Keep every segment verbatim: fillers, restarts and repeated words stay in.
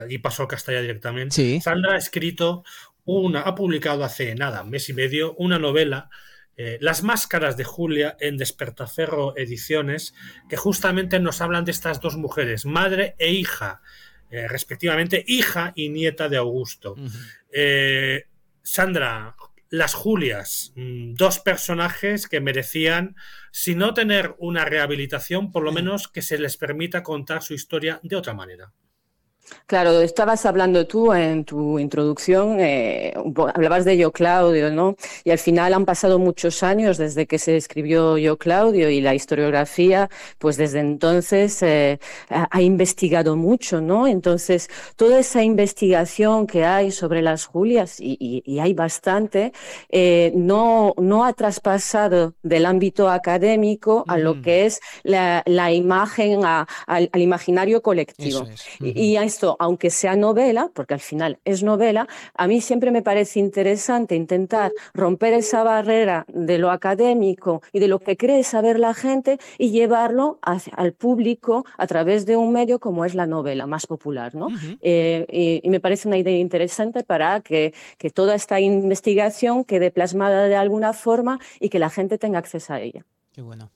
y pasó al castellano directamente. Sí. Sandra ha escrito una, ha publicado hace nada, mes y medio, una novela, eh, Las máscaras de Julia, en Despertaferro Ediciones, que justamente nos hablan de estas dos mujeres, madre e hija, eh, respectivamente, hija y nieta de Augusto. Uh-huh. Eh, Sandra, las Julias, dos personajes que merecían, si no tener una rehabilitación, por lo menos que se les permita contar su historia de otra manera. Claro, estabas hablando tú en tu introducción, eh, hablabas de Yo Claudio, ¿no? Y al final han pasado muchos años desde que se escribió Yo Claudio y la historiografía, pues desde entonces eh, ha, ha investigado mucho, ¿no? Entonces, toda esa investigación que hay sobre las Julias, y, y, y hay bastante, eh, no, no ha traspasado del ámbito académico a lo que es la, la imagen, a, al, al imaginario colectivo. Eso es. Uh-huh. Y, y a esto, aunque sea novela, porque al final es novela, a mí siempre me parece interesante intentar romper esa barrera de lo académico y de lo que cree saber la gente y llevarlo hacia, al público a través de un medio como es la novela, más popular, ¿no? Uh-huh. eh, y, y me parece una idea interesante para que, que toda esta investigación quede plasmada de alguna forma y que la gente tenga acceso a ella. Qué bueno.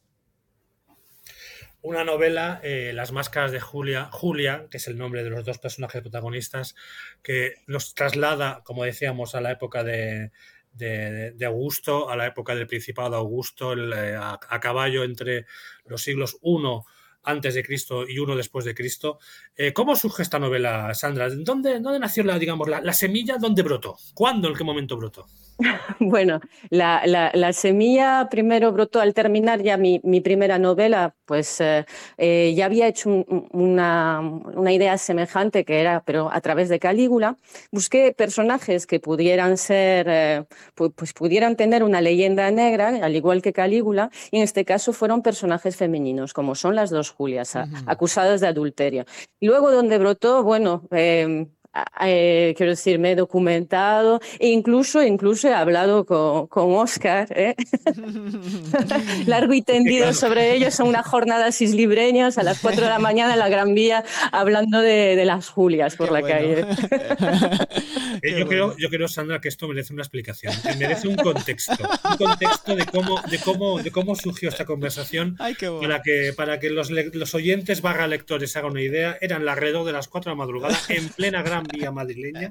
Una novela, eh, Las máscaras de Julia, Julia, que es el nombre de los dos personajes protagonistas, que nos traslada, como decíamos, a la época de, de, de Augusto, a la época del Principado de Augusto, el, a, a caballo entre los siglos uno antes de Cristo y uno después de Cristo. Eh, ¿Cómo surge esta novela, Sandra? ¿Dónde, dónde nació la, digamos, la, la semilla? ¿Dónde brotó? ¿Cuándo? ¿En qué momento brotó? Bueno, la, la, la semilla primero brotó al terminar ya mi, mi primera novela, pues eh, eh, ya había hecho un, una, una idea semejante que era, pero a través de Calígula. Busqué personajes que pudieran ser, eh, pues, pues pudieran tener una leyenda negra, al igual que Calígula, y en este caso fueron personajes femeninos, como son las dos Julias, uh-huh. acusadas de adulterio. Y luego donde brotó, bueno... Eh, Eh, quiero decir, me he documentado e incluso, incluso he hablado con, con Óscar, ¿eh? largo y tendido sobre ellos en unas jornadas islibreñas a las cuatro de la mañana en la Gran Vía, hablando de, de las Julias por Qué la bueno. calle. eh, yo, creo, yo creo, Sandra, que esto merece una explicación, que merece un contexto, un contexto de cómo, de cómo, de cómo surgió esta conversación. Ay, qué bueno. para que, para que los, los oyentes barra lectores hagan una idea. Eran alrededor de las cuatro de la madrugada, en plena Gran Vía madrileña,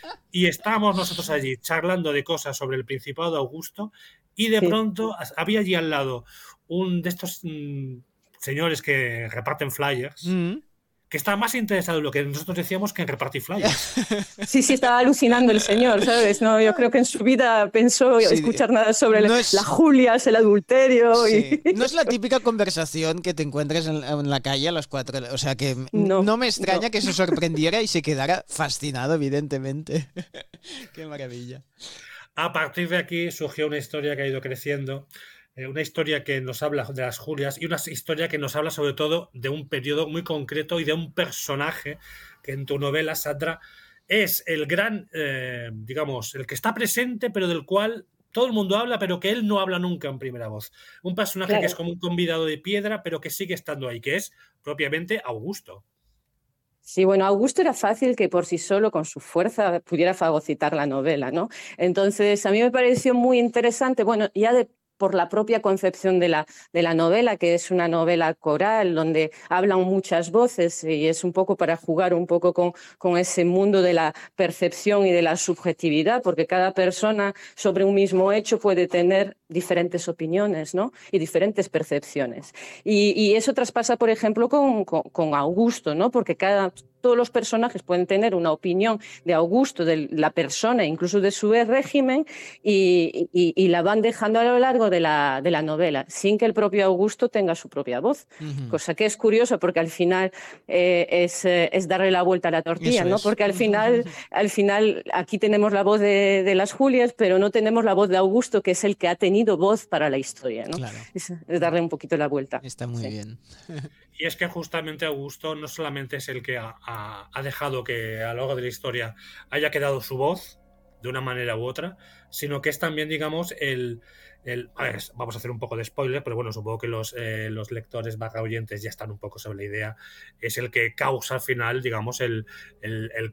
y estábamos nosotros allí charlando de cosas sobre el Principado de Augusto, y de sí. pronto había allí al lado un de estos mmm, señores que reparten flyers, mm. que está más interesado en lo que nosotros decíamos que en repartir flyers. Sí, sí, estaba alucinando el señor, ¿sabes? No, yo creo que en su vida pensó sí, escuchar nada sobre no es, las Julias, el adulterio. Sí. Y... No es la típica conversación que te encuentres en, en la calle a las cuatro. O sea, que no, no me extraña no. que se sorprendiera y se quedara fascinado, evidentemente. Qué maravilla. A partir de aquí surgió una historia que ha ido creciendo. Una historia que nos habla de las Julias y una historia que nos habla sobre todo de un periodo muy concreto y de un personaje que en tu novela, Sandra, es el gran, eh, digamos, el que está presente, pero del cual todo el mundo habla, pero que él no habla nunca en primera voz. Un personaje claro. que es como un convidado de piedra, pero que sigue estando ahí, que es propiamente Augusto. Sí, bueno, Augusto era fácil que por sí solo, con su fuerza, pudiera fagocitar la novela, ¿no? Entonces, a mí me pareció muy interesante, bueno, ya de por la propia concepción de la, de la novela, que es una novela coral, donde hablan muchas voces y es un poco para jugar un poco con, con ese mundo de la percepción y de la subjetividad, porque cada persona sobre un mismo hecho puede tener diferentes opiniones, ¿no? Y diferentes percepciones. Y, y eso traspasa, por ejemplo, con, con, con Augusto, ¿no? Porque cada... todos los personajes pueden tener una opinión de Augusto, de la persona, incluso de su régimen, y, y, y la van dejando a lo largo de la, de la novela, sin que el propio Augusto tenga su propia voz. Uh-huh. Cosa que es curiosa, porque al final eh, es, eh, es darle la vuelta a la tortilla, Eso ¿no? Es. Porque al final, al final aquí tenemos la voz de, de las Julias, pero no tenemos la voz de Augusto, que es el que ha tenido voz para la historia, ¿no? Claro. Es, es darle un poquito la vuelta. Está muy sí. bien. Y es que justamente Augusto no solamente es el que ha, ha, ha dejado que a lo largo de la historia haya quedado su voz, de una manera u otra, sino que es también, digamos, el... el a ver, vamos a hacer un poco de spoiler, pero bueno, supongo que los, eh, los lectores barra oyentes ya están un poco sobre la idea. Es el que causa al final, digamos, el, el, el